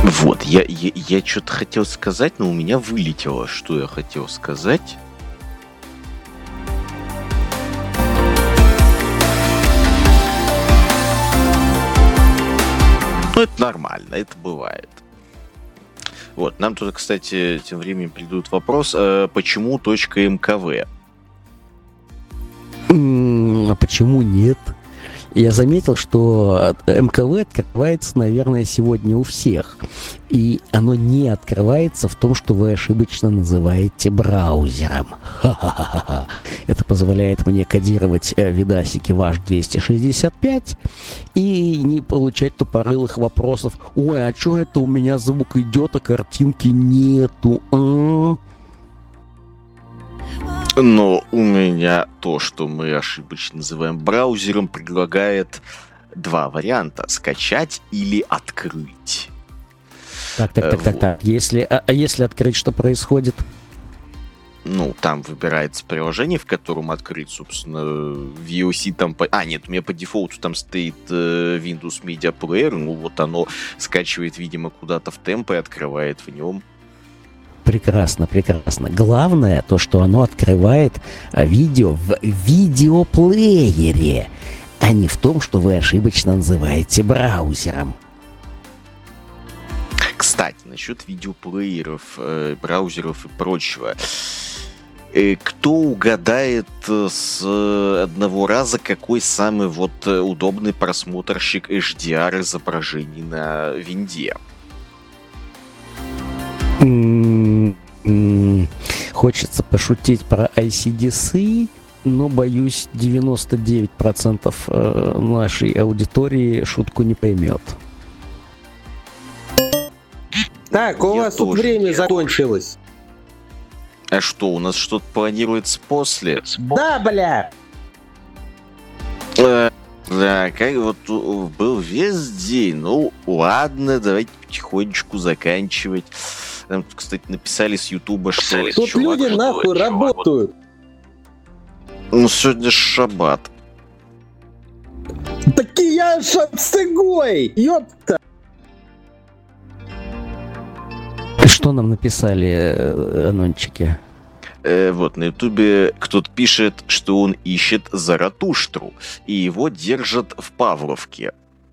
Вот, я что-то хотел сказать, но у меня вылетело, что я хотел сказать. Ну, это нормально, это бывает. Вот, нам тут, кстати, тем временем придут вопрос, почему .мкв? А почему нет? Я заметил, что МКВ открывается, наверное, сегодня у всех. И оно не открывается в том, что вы ошибочно называете браузером. Ха-ха-ха-ха. Это позволяет мне кодировать видасики ваш 265 и не получать тупорылых вопросов. Ой, а что это у меня звук идет, а картинки нету? Но у меня то, что мы ошибочно называем браузером, предлагает два варианта: скачать или открыть. Так. Если открыть, что происходит? Ну, там выбирается приложение, в котором открыть, собственно, VLC там... нет, у меня по дефолту там стоит Windows Media Player, ну вот оно скачивает, видимо, куда-то в темп и открывает в нем. Прекрасно. Главное то, что оно открывает видео в видеоплеере, а не в том, что вы ошибочно называете браузером. Кстати, насчет видеоплееров, браузеров и прочего. Кто угадает с одного раза, какой самый удобный просмотрщик HDR изображений на винде? Хочется пошутить про ICDC, но, боюсь, 99% нашей аудитории шутку не поймет. Так, у вас тут время закончилось. А что, у нас что-то планируется после? Да, бля! Да, как был весь день. Ну, ладно, давайте потихонечку заканчивать. Там, кстати, написали с Ютуба, что... Тут люди нахуй работают. Ну, сегодня шаббат. Так и я шабстыгой! Ёпта! Что нам написали анончики? На Ютубе кто-то пишет, что он ищет Заратуштру, и его держат в Павловке.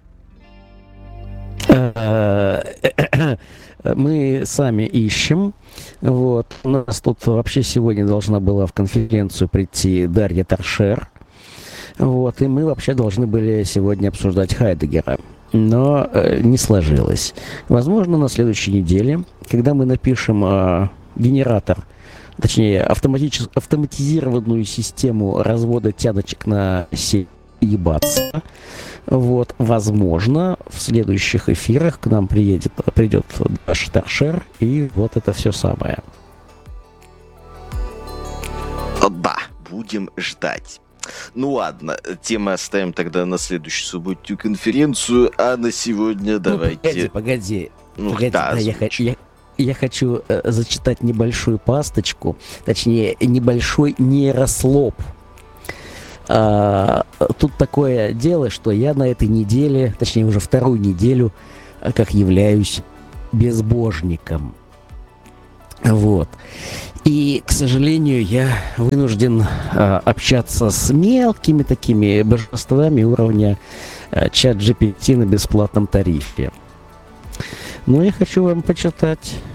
Мы сами ищем. У нас тут вообще сегодня должна была в конференцию прийти Дарья Торшер. И мы вообще должны были сегодня обсуждать Хайдеггера. Но не сложилось. Возможно, на следующей неделе, когда мы напишем генератор, точнее, автоматизированную систему развода тяночек на сеть ебаться, возможно, в следующих эфирах к нам придет Даша Торшер, и это все самое. Да, будем ждать. Ну ладно, темы оставим тогда на следующую субботнюю конференцию, а на сегодня давайте... Погоди. Я хочу зачитать небольшую пасточку, точнее, небольшой нейрослоп. Тут такое дело, что я на этой неделе, точнее, уже вторую неделю, как являюсь безбожником. И, к сожалению, я вынужден общаться с мелкими такими божествами уровня чат GPT на бесплатном тарифе. Но я хочу вам почитать